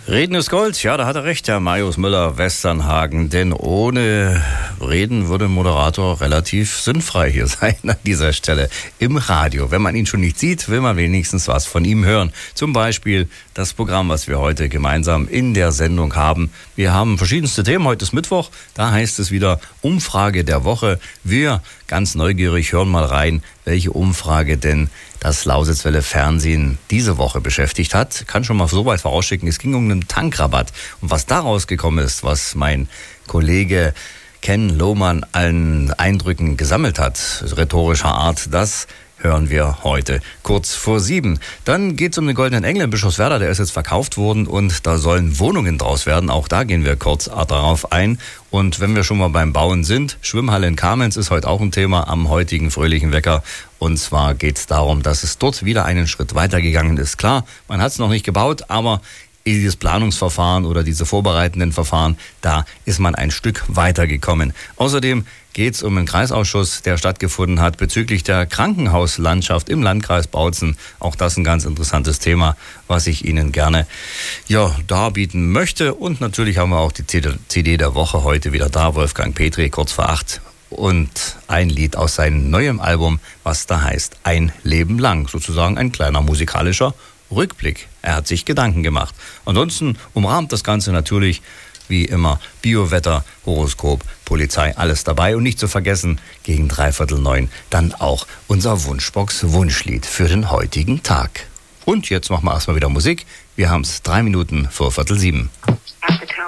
Reden ist Gold, ja, da hat er recht, Herr Marius Müller-Westernhagen, denn ohne Reden würde ein Moderator relativ sinnfrei hier sein an dieser Stelle im Radio. Wenn man ihn schon nicht sieht, will man wenigstens was von ihm hören. Zum Beispiel das Programm, was wir heute gemeinsam in der Sendung haben. Wir haben verschiedenste Themen, heute ist Mittwoch, da heißt es wieder Umfrage der Woche. Wir, ganz neugierig, hören mal rein, welche Umfrage denn das Lausitzwelle Fernsehen diese Woche beschäftigt hat. Kann schon mal so weit vorausschicken, es ging um einen Tankrabatt. Und was daraus gekommen ist, was mein Kollege Ken Lohmann an Eindrücken gesammelt hat, rhetorischer Art, das hören wir heute kurz vor 7. Dann geht es um den Goldenen Engel in Bischofswerda, der ist jetzt verkauft worden und da sollen Wohnungen draus werden. Auch da gehen wir kurz darauf ein. Und wenn wir schon mal beim Bauen sind, Schwimmhalle in Kamenz ist heute auch ein Thema am heutigen fröhlichen Wecker. Und zwar geht es darum, dass es dort wieder einen Schritt weitergegangen ist. Klar, man hat es noch nicht gebaut, aber dieses Planungsverfahren oder diese vorbereitenden Verfahren, da ist man ein Stück weitergekommen. Außerdem geht es um einen Kreisausschuss, der stattgefunden hat bezüglich der Krankenhauslandschaft im Landkreis Bautzen. Auch das ein ganz interessantes Thema, was ich Ihnen gerne darbieten möchte. Und natürlich haben wir auch die CD der Woche heute wieder da. Wolfgang Petri, kurz vor 8. Und ein Lied aus seinem neuen Album, was da heißt Ein Leben lang. Sozusagen ein kleiner musikalischer Rückblick. Er hat sich Gedanken gemacht. Ansonsten umrahmt das Ganze natürlich wie immer Biowetter, Horoskop, Polizei, alles dabei. Und nicht zu vergessen, gegen 8:45 dann auch unser Wunschbox-Wunschlied für den heutigen Tag. Und jetzt machen wir erstmal wieder Musik. Wir haben es 3 Minuten vor 6:45.